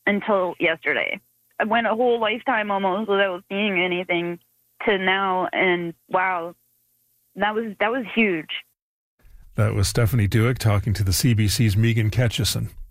until yesterday. I went a whole lifetime almost without seeing anything to now, and wow, that was huge. That was Stephanie Duick talking to the CBC's Megan Ketchison.